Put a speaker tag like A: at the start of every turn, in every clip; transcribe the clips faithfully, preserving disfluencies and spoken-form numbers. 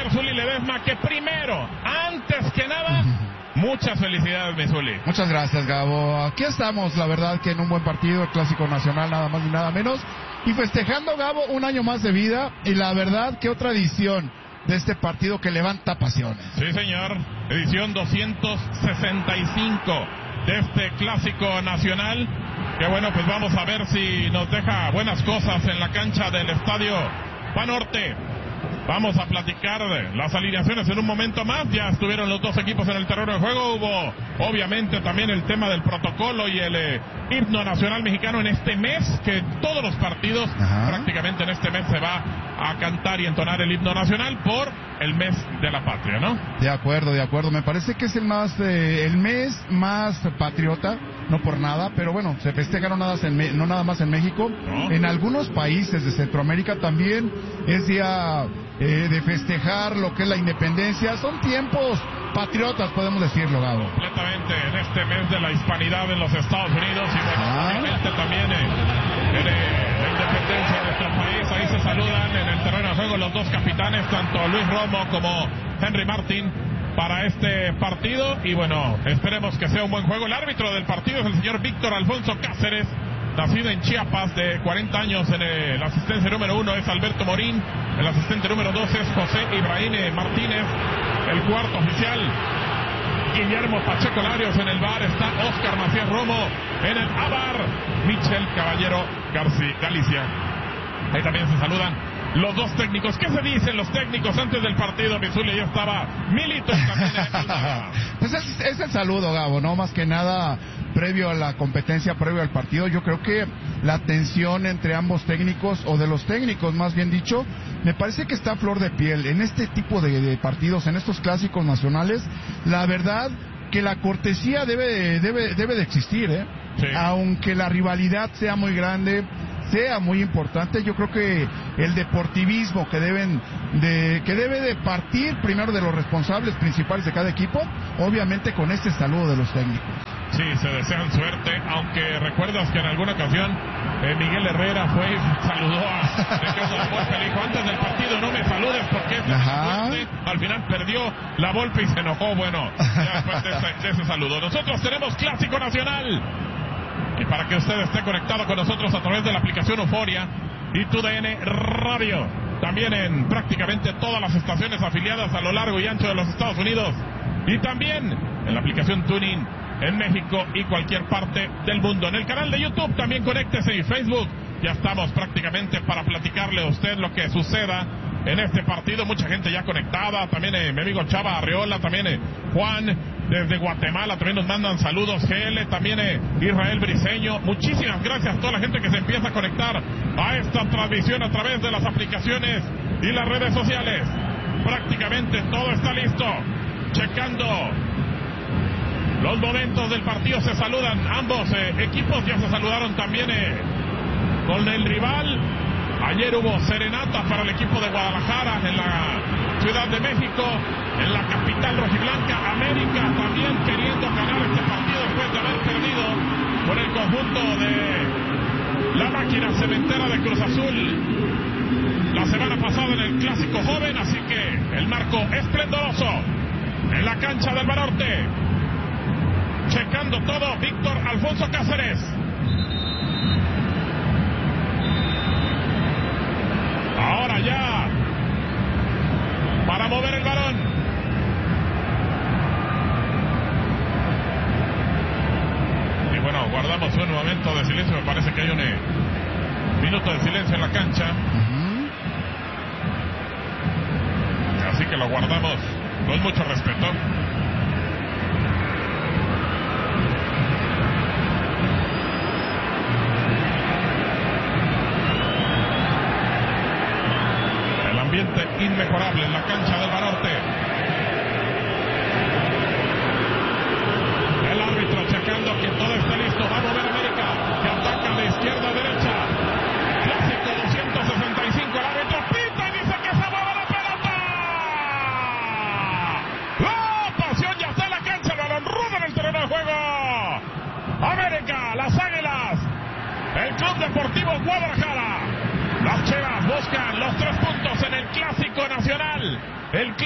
A: señor Zuli Ledesma, que primero, antes que nada, muchas felicidades, mi Zuli.
B: Muchas gracias, Gabo. Aquí estamos, la verdad que en un buen partido, el Clásico Nacional, nada más ni nada menos. Y festejando, Gabo, un año más de vida. Y la verdad que otra edición de este partido que levanta pasiones.
A: Sí, señor. Edición doscientos sesenta y cinco de este Clásico Nacional. Que bueno, pues vamos a ver si nos deja buenas cosas en la cancha del Estadio Banorte. Vamos a platicar de las alineaciones en un momento más. Ya estuvieron los dos equipos en el terreno de juego. Hubo obviamente también el tema del protocolo y el eh, himno nacional mexicano en este mes, que todos los partidos, Ajá. prácticamente en este mes se va a cantar y entonar el himno nacional por el mes de la patria, ¿no?
B: De acuerdo, de acuerdo. Me parece que es el más eh, el mes más patriota, no por nada, pero bueno, se festeja no nada, en, no nada más en México. ¿No? En algunos países de Centroamérica también es día eh, de festejar lo que es la independencia. Son tiempos patriotas, podemos decirlo, Gabo.
A: Completamente, en este mes de la hispanidad en los Estados Unidos y bueno, ah. obviamente también eh, en eh, la independencia de nuestro país. Ahí se saludan en el terreno de juego los dos capitanes, tanto Luis Romo como Henry Martin, para este partido. Y bueno, esperemos que sea un buen juego. El árbitro del partido es el señor Víctor Alfonso Cáceres, nacido en Chiapas, de cuarenta años. En el asistencia número uno es Alberto Morín, el asistente número dos es José Ibrahim Martínez, el cuarto oficial Guillermo Pacheco Larios, en el bar está Oscar Macías Romo, en el A B A R Michel Caballero García Galicia. Ahí también se saludan los dos técnicos. ¿Qué se dicen los técnicos antes del partido, Misuli? Ya estaba Milito también.
B: Pues es, es el saludo, Gabo, ¿no? Más que nada, previo a la competencia, previo al partido, yo creo que la tensión entre ambos técnicos, o de los técnicos, más bien dicho, me parece que está a flor de piel. En este tipo de, de partidos, en estos clásicos nacionales, la verdad que la cortesía debe, debe, debe de existir, ¿eh? Sí. Aunque la rivalidad sea muy grande, sea muy importante, yo creo que el deportivismo que deben de que debe de partir primero de los responsables principales de cada equipo, obviamente con este saludo de los técnicos.
A: Sí, se desean suerte, aunque recuerdas que en alguna ocasión eh, Miguel Herrera fue y saludó a Ricardo La Volpe, le dijo antes del partido no me saludes porque es fuerte. Al final perdió La Volpe y se enojó. Bueno, ya después de ese, de ese saludo. Nosotros tenemos Clásico Nacional. Y para que usted esté conectado con nosotros a través de la aplicación Euforia y T U D N Radio, también en prácticamente todas las estaciones afiliadas a lo largo y ancho de los Estados Unidos, y también en la aplicación TuneIn en México y cualquier parte del mundo. En el canal de YouTube también conéctese, y Facebook, ya estamos prácticamente para platicarle a usted lo que suceda en este partido. Mucha gente ya conectada, también eh, mi amigo Chava Arreola, también eh, Juan desde Guatemala, también nos mandan saludos, G L, también eh, Israel Briseño. Muchísimas gracias a toda la gente que se empieza a conectar a esta transmisión a través de las aplicaciones y las redes sociales. Prácticamente todo está listo, checando los momentos del partido. Se saludan ambos eh, equipos, ya se saludaron también eh, con el rival. Ayer hubo serenata para el equipo de Guadalajara en la Ciudad de México, en la capital rojiblanca. América también queriendo ganar este partido después de haber perdido con el conjunto de la máquina cementera de Cruz Azul la semana pasada en el Clásico Joven. Así que el marco esplendoroso en la cancha del Banorte. Checando todo Víctor Alfonso Cáceres. Ahora ya para mover el balón. Y bueno, guardamos un momento de silencio. Me parece que hay un eh, minuto de silencio en la cancha. Uh-huh. Así que lo guardamos con mucho respeto. Inmejorable en la cancha del Banorte. El árbitro checando que todo está listo. Va a mover América, que ataca de izquierda a derecha. Clásico doscientos sesenta y cinco. El árbitro pita y dice que se mueva la pelota. La pasión ya está en la cancha. El balón rudo en el terreno de juego. América, las Águilas, el Club Deportivo Guadalajara. Las Chivas buscan los tres puntos en el Clásico Nacional. El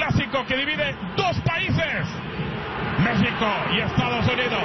A: que divide dos países, México y Estados Unidos.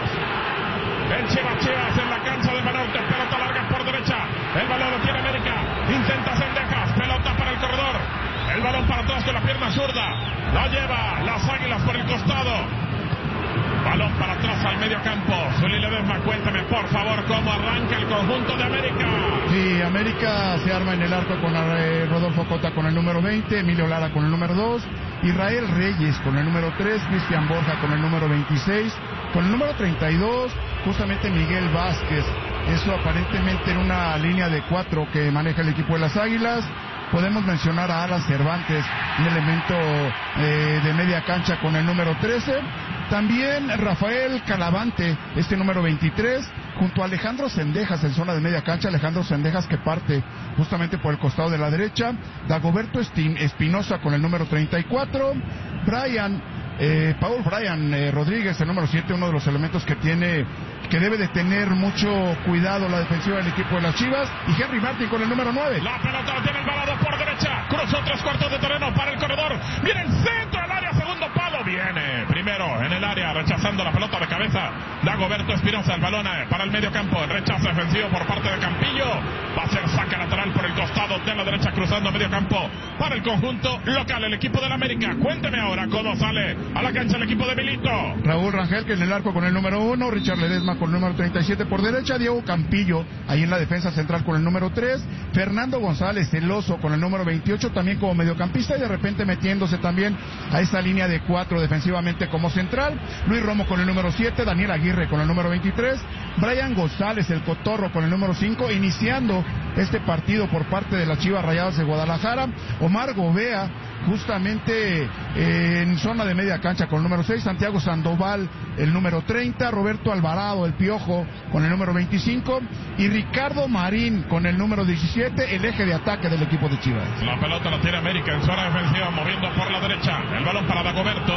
A: El Chivas Chivas en la cancha de Banorte, pelota larga por derecha, el balón lo tiene América, intenta Cendejas, pelota para el corredor, el balón para atrás con la pierna zurda, la lleva las Águilas por el costado. Balón para atrás al medio campo. Zuli Ledesma, cuéntame por favor cómo arranca el conjunto de América.
B: Sí, América se arma en el arco con eh, Rodolfo Cota con el número veinte, Emilio Lara con el número dos, Israel Reyes con el número tres, Cristian Borja con el número veintiséis, con el número treinta y dos, justamente Miguel Vázquez. Eso aparentemente en una línea de cuatro que maneja el equipo de las Águilas. Podemos mencionar a Alan Cervantes, un elemento eh, de media cancha con el número trece. También Rafael Calavante, este número veintitrés, junto a Alejandro Cendejas en zona de media cancha. Alejandro Cendejas que parte justamente por el costado de la derecha. Dagoberto Espinosa con el número treinta y cuatro. Brian, eh, Paul Brian eh, Rodríguez, el número siete, uno de los elementos que tiene, que debe de tener mucho cuidado la defensiva del equipo de las Chivas. Y Henry Martin con el número nueve.
A: La pelota la tiene el balado por derecha. Cruzó tres cuartos de terreno para el corredor. Viene el centro del área, segundo palo. Viene primero en el área, rechazando la pelota de cabeza. Dagoberto Espinosa, el balón para el medio campo. El rechazo defensivo por parte de Campillo. Va a ser saque lateral por el costado de la derecha, cruzando medio campo para el conjunto local, el equipo del América. Cuénteme ahora cómo sale a la cancha el equipo de Milito.
B: Raúl Rangel que en el arco con el número uno, Richard Ledesma con el número treinta y siete por derecha, Diego Campillo ahí en la defensa central con el número tres, Fernando González, el oso, con el número veintiocho, también como mediocampista y de repente metiéndose también a esa línea de cuatro defensivamente como central, Luis Romo con el número siete, Daniel Aguirre con el número veintitrés, Brian González, el cotorro, con el número cinco, iniciando este partido por parte de las Chivas Rayadas de Guadalajara, Omar Gobea justamente eh, en zona de media cancha con el número seis, Santiago Sandoval el número treinta, Roberto Alvarado el Piojo con el número veinticinco y Ricardo Marín con el número diecisiete, el eje de ataque del equipo de Chivas.
A: La pelota la tiene América en zona defensiva, moviendo por la derecha, el balón para Dagoberto.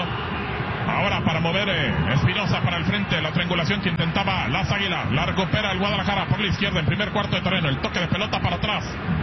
A: Ahora para mover eh, Espinosa para el frente, la triangulación que intentaba las Águilas, la recupera el Guadalajara por la izquierda en primer cuarto de terreno, el toque de pelota para atrás.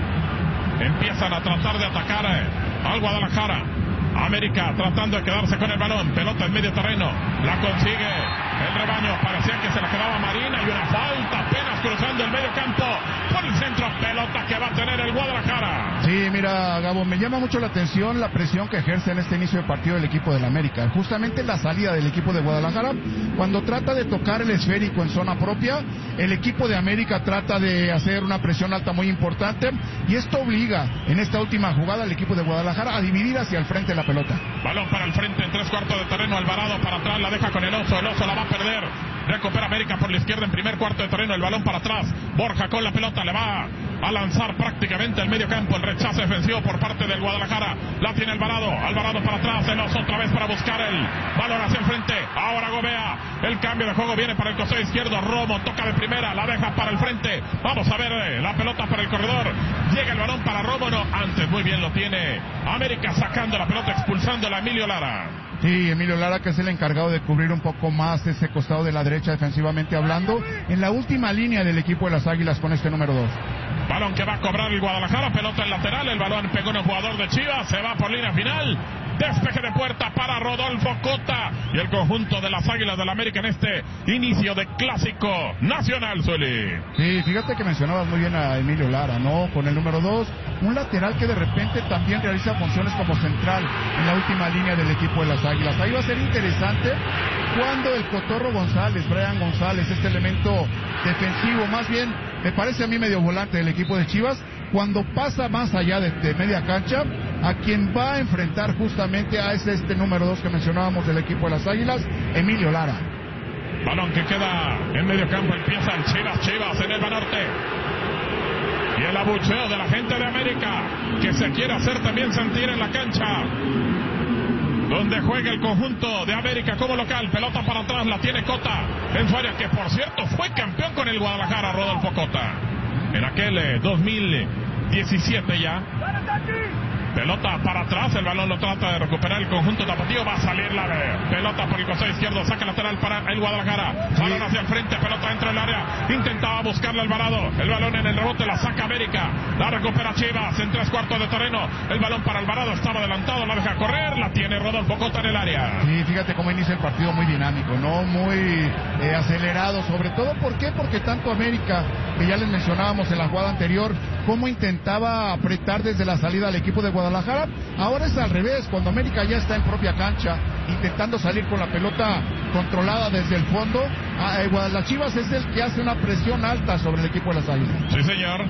A: Empiezan a tratar de atacar eh, al Guadalajara. América tratando de quedarse con el balón, pelota en medio terreno, la consigue el rebaño, parecía que se la quedaba Marina y una falta apenas cruzando el medio campo por el centro, pelota que va a tener el Guadalajara.
B: Sí, mira Gabo, me llama mucho la atención la presión que ejerce en este inicio de partido el equipo del América, justamente la salida del equipo de Guadalajara, cuando trata de tocar el esférico en zona propia, el equipo de América trata de hacer una presión alta muy importante y esto obliga en esta última jugada al equipo de Guadalajara a dividir hacia el frente la pelota.
A: Balón para el frente en tres cuartos de terreno, Alvarado para atrás, la deja con el oso, el oso la va a perder, recupera América por la izquierda en primer cuarto de terreno, el balón para atrás, Borja con la pelota, le va a lanzar prácticamente el medio campo, el rechazo defensivo por parte del Guadalajara, la tiene Alvarado, Alvarado para atrás, el oso otra vez para buscar el balón hacia el frente, ahora Gobea, el cambio de juego viene para el costado izquierdo, Romo toca de primera, la deja para el frente, vamos a ver eh, la pelota para el corredor, llega el balón para Romo, no, antes muy bien lo tiene América sacando la pelota, expulsando a Emilio Lara.
B: Sí, Emilio Lara, que es el encargado de cubrir un poco más ese costado de la derecha defensivamente hablando, en la última línea del equipo de las Águilas con este número dos.
A: Balón que va a cobrar el Guadalajara, pelota en lateral, el balón pegó en el jugador de Chivas, se va por línea final, despeje de puerta para Rodolfo Cota y el conjunto de las Águilas del América en este inicio de clásico nacional, Zuli.
B: Sí, fíjate que mencionabas muy bien a Emilio Lara, ¿no? Con el número dos, un lateral que de repente también realiza funciones como central en la última línea del equipo de las Águilas. Ahí va a ser interesante cuando el Cotorro González, Brian González, este elemento defensivo, más bien me parece a mí medio volante del equipo de Chivas, cuando pasa más allá de, de media cancha, a quien va a enfrentar justamente a ese este número dos que mencionábamos del equipo de las Águilas, Emilio Lara.
A: Balón que queda en medio campo, empieza el Chivas, Chivas en el Banorte. Y el abucheo de la gente de América, que se quiere hacer también sentir en la cancha, donde juega el conjunto de América como local, pelota para atrás, la tiene Cota en su área, que por cierto fue campeón con el Guadalajara, Rodolfo Cota, en aquel eh, dos mil diecisiete ya. Pelota para atrás, el balón lo trata de recuperar el conjunto tapatío, va a salir la pelota pelota por el costado izquierdo, saca lateral para el Guadalajara, balón hacia el frente, pelota dentro del área, intentaba buscarle Alvarado, el balón en el rebote, la saca América, la recupera Chivas en tres cuartos de terreno, el balón para Alvarado, estaba adelantado, la deja correr, la tiene Rodolfo Cota en el área.
B: Sí, fíjate cómo inicia el partido, muy dinámico, ¿no? Muy eh, acelerado, sobre todo, ¿por qué? Porque tanto América, que ya les mencionábamos en la jugada anterior, cómo intentaba apretar desde la salida al equipo de Guadalajara, ahora es al revés, cuando América ya está en propia cancha, intentando salir con la pelota controlada desde el fondo, a, eh, Las Chivas es el que hace una presión alta sobre el equipo de las Águilas.
A: Sí, señor.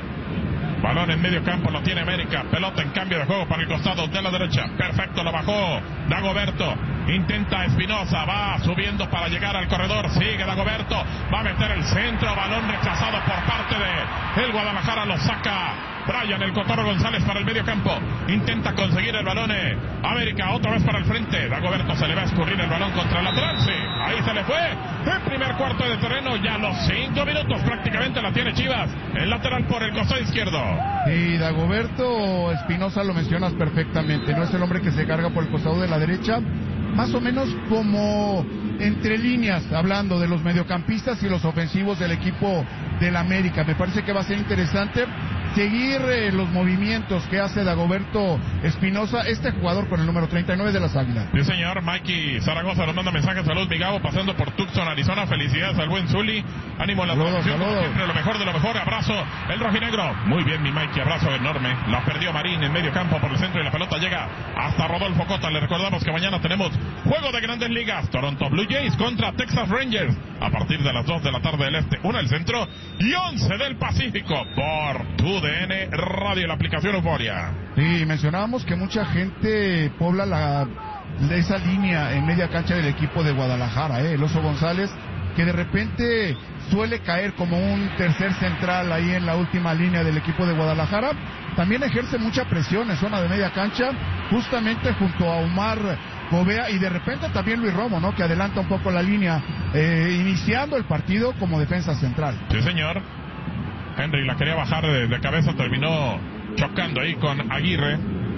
A: Balón en medio campo, lo tiene América. Pelota en cambio de juego para el costado de la derecha. Perfecto, lo bajó Dagoberto. Intenta Espinosa, va subiendo para llegar al corredor. Sigue Dagoberto, va a meter el centro. Balón rechazado por parte de el Guadalajara, lo saca Brian el Cotorro González para el medio campo. Intenta conseguir el balón. América otra vez para el frente. Dagoberto se le va a escurrir el balón contra el lateral. Sí, ahí se le fue. El primer cuarto de terreno, ya los cinco minutos prácticamente la tiene Chivas. El lateral por el costado izquierdo.
B: Y Dagoberto Espinosa lo mencionas perfectamente. No es el hombre que se carga por el costado de la derecha. Más o menos como entre líneas, hablando de los mediocampistas y los ofensivos del equipo del América. Me parece que va a ser interesante seguir eh, los movimientos que hace Dagoberto Espinosa, este jugador con el número treinta y nueve de las Águilas.
A: Sí, señor. Mikey Zaragoza nos manda mensajes. Salud, mi Gabo, pasando por Tucson, Arizona. Felicidades al buen Zuli. Ánimo en la transmisión, como siempre, lo mejor de lo mejor. Abrazo, el rojinegro. Muy bien, mi Mikey, abrazo enorme. La perdió Marín en medio campo por el centro y la pelota llega hasta Rodolfo Cota. Le recordamos que mañana tenemos juego de Grandes Ligas. Toronto Blue Jays contra Texas Rangers a partir de las dos de la tarde del este, una del centro y once del Pacífico por tu D N Radio, la aplicación Euforia.
B: Sí, mencionábamos que mucha gente pobla la, esa línea en media cancha del equipo de Guadalajara, ¿eh? El Oso González, que de repente suele caer como un tercer central ahí en la última línea del equipo de Guadalajara. También ejerce mucha presión en zona de media cancha, justamente junto a Omar Gobea, y de repente también Luis Romo, ¿no? Que adelanta un poco la línea, eh, iniciando el partido como defensa central.
A: Sí, señor. Henry la quería bajar de, de cabeza, terminó chocando ahí con Aguirre.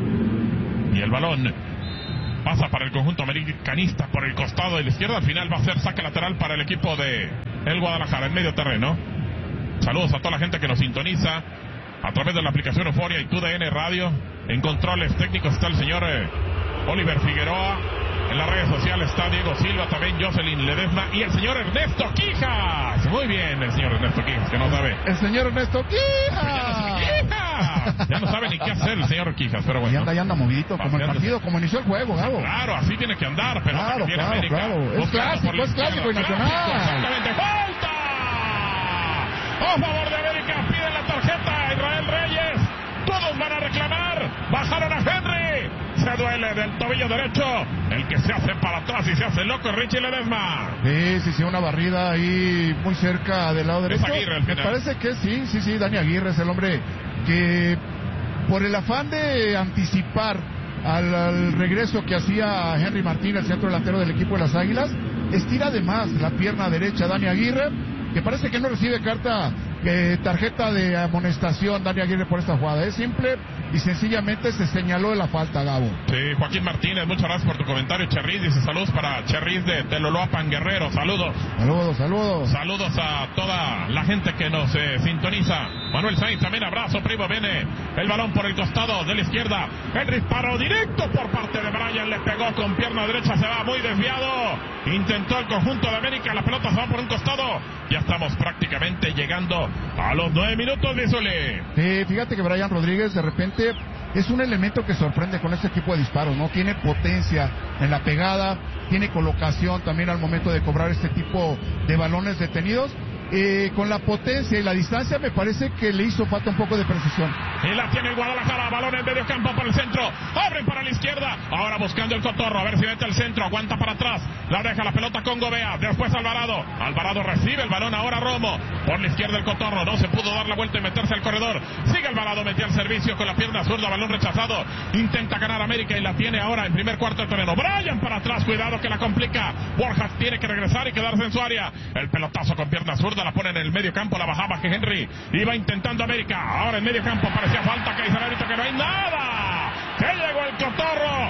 A: Y el balón pasa para el conjunto americanista por el costado de la izquierda. Al final va a ser saque lateral para el equipo de el Guadalajara en medio terreno. Saludos a toda la gente que nos sintoniza a través de la aplicación Euforia y tu D N Radio. En controles técnicos está el señor eh, Oliver Figueroa. En las redes sociales está Diego Silva, también Jocelyn Ledesma y el señor Ernesto Quijas. Muy bien, el señor Ernesto Quijas, que no sabe.
B: El señor Ernesto Quijas.
A: Quijas. Ya no sabe ni qué hacer el señor Quijas, pero bueno.
B: Y anda, y anda movidito, como el partido, como inició el juego, Gabo.
A: Claro, así tiene que andar, pero
B: claro, claro, América, claro. Es clásico, es clásico y nacional.
A: Exactamente, falta. A favor de América, piden la tarjeta Israel Reyes. Todos van a reclamar. Bajaron a Henry. Se duele del tobillo derecho. El que se hace para atrás y se hace loco es Richie Ledesma.
B: Sí, sí, sí, una barrida ahí muy cerca del lado derecho.
A: Es Aguirre,
B: Me parece que sí, sí, sí, Dani Aguirre es el hombre que, por el afán de anticipar al, al regreso que hacía Henry Martín, el centro delantero del equipo de las Águilas, estira además la pierna derecha Dani Aguirre, que parece que no recibe carta, eh, tarjeta de amonestación Dani Aguirre por esta jugada. Es simple y sencillamente se señaló de la falta, Gabo.
A: Sí, Joaquín Martínez, muchas gracias por tu comentario. Cherriz dice saludos para Cherriz de Teloloapan, Guerrero. Saludos.
B: Saludos, saludos.
A: Saludos a toda la gente que nos eh, sintoniza. Manuel Sainz, también abrazo, primo. Viene el balón por el costado de la izquierda. Henry paró directo por parte de Brian. Le pegó con pierna derecha, se va muy desviado. Intentó el conjunto de América. La pelota se va por un costado. Ya estamos prácticamente llegando a los nueve minutos de Sole.
B: Sí, fíjate que Brian Rodríguez de repente es un elemento que sorprende con este tipo de disparos, ¿no? Tiene potencia en la pegada, tiene colocación también al momento de cobrar este tipo de balones detenidos. Eh, con la potencia y la distancia me parece que le hizo falta un poco de precisión.
A: Y la tiene el Guadalajara, balón en medio campo para el centro, abren para la izquierda, ahora buscando el Cotorro, a ver si mete el centro, aguanta para atrás, la deja la pelota con Gobea, después Alvarado, Alvarado recibe el balón, ahora Romo, por la izquierda el Cotorro, no se pudo dar la vuelta y meterse al corredor, sigue Alvarado, metió el servicio con la pierna zurda, balón rechazado, intenta ganar América y la tiene ahora en primer cuarto de terreno, Brian para atrás, cuidado que la complica, Borjas tiene que regresar y quedarse en su área, el pelotazo con pierna zurda, la pone en el medio campo, la bajaba que Henry, iba intentando América, ahora en medio campo parecía falta, que dice el árbitro que no hay nada, que llegó el Cotorro,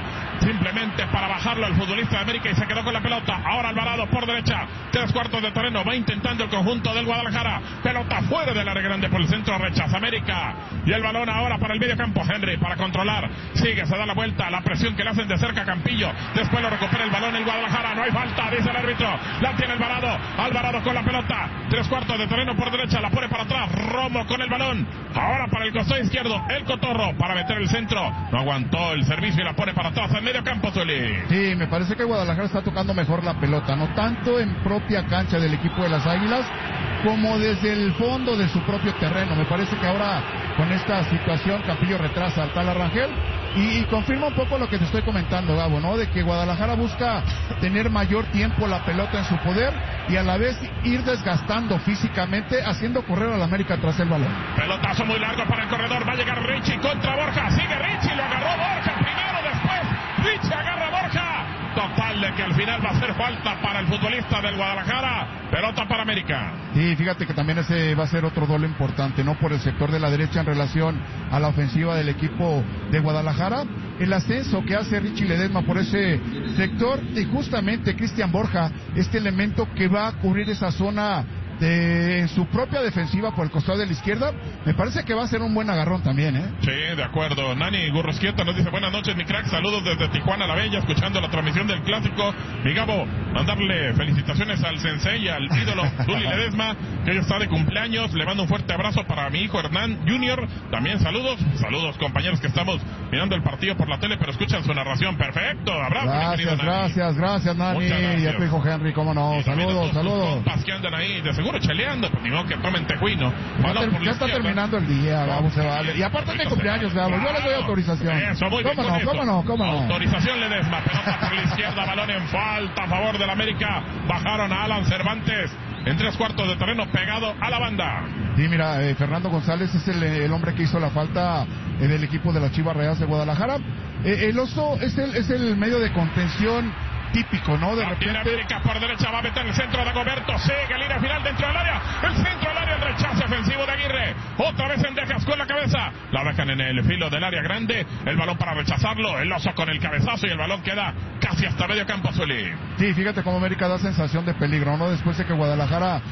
A: simplemente para bajarlo el futbolista de América y se quedó con la pelota. Ahora Alvarado por derecha, tres cuartos de terreno, va intentando el conjunto del Guadalajara, pelota fuera del área grande por el centro, rechaza América y el balón ahora para el medio campo. Henry para controlar, sigue, se da la vuelta, la presión que le hacen de cerca Campillo, después lo recupera el balón el Guadalajara, no hay falta, dice el árbitro, la tiene Alvarado, Alvarado con la pelota, tres cuartos de terreno por derecha, la pone para atrás, Romo con el balón, ahora para el costado izquierdo, el Cotorro para meter el centro, no aguantó el servicio y la pone para atrás en medio campo, Zuli.
B: Sí, me parece que Guadalajara está tocando mejor la pelota, no tanto en propia cancha del equipo de las Águilas, como desde el fondo de su propio terreno. Me parece que ahora con esta situación Campillo retrasa al tal Arrangel y, y confirma un poco lo que te estoy comentando, Gabo, ¿no? De que Guadalajara busca tener mayor tiempo la pelota en su poder y a la vez ir desgastando físicamente, haciendo correr al América tras el balón.
A: Pelotazo muy largo para el corredor, va a llegar Richie contra Borja, sigue Richie, lo agarró Borja primero, después Richie agarra a Borja. Total de que al final va a ser falta para el futbolista del Guadalajara, pelota para América.
B: Sí, fíjate que también ese va a ser otro duelo importante, ¿no? Por el sector de la derecha en relación a la ofensiva del equipo de Guadalajara. El ascenso que hace Richie Ledesma por ese sector y justamente Cristian Borja, este elemento que va a cubrir esa zona de en su propia defensiva por el costado de la izquierda, me parece que va a ser un buen agarrón también, ¿eh?
A: Sí, de acuerdo. Nani Gurrosquieta nos dice, buenas noches, mi crack, saludos desde Tijuana la Bella, escuchando la transmisión del clásico. Mi Gabo, mandarle felicitaciones al sensei, al ídolo Zuli Ledesma, que hoy está de cumpleaños. Le mando un fuerte abrazo para mi hijo Hernán Junior. También saludos, saludos compañeros que estamos mirando el partido por la tele, pero escuchan su narración. Perfecto, abrazo.
B: Gracias, gracias, gracias, Nani. Gracias. Y a tu hijo Henry, cómo no. Y saludos, saludos.
A: Compas que andan ahí, de seguro cheleando, pues ni modo que tomen tejuino.
B: Ya, ter, ya está terminando el día, Gabo, se vale. Y aparte es mi cumpleaños, Gabo, yo les doy autorización.
A: Eso, muy
B: ¿Cómo
A: bien
B: no,
A: eso.
B: cómo no, cómo no?
A: Autorización Ledesma, pelota por la izquierda, balón en falta a favor del América. Bajaron a Alan Cervantes en tres cuartos de terreno pegado a la banda.
B: Sí, mira, eh, Fernando González es el, el hombre que hizo la falta eh, del equipo de las Chivas Rayadas de Guadalajara. Eh, el oso es el, es el medio de contención típico, ¿no? De repente...
A: América por derecha, va a meter el centro de Dagoberto, sigue línea final dentro del área, el centro del área, el rechazo ofensivo de Aguirre, otra vez en Dejas con la cabeza, la dejan en el filo del área grande, el balón para rechazarlo, el oso con el cabezazo y el balón queda casi hasta medio campo, Zuli.
B: Sí, fíjate cómo América da sensación de peligro, ¿no? Después de que Guadalajara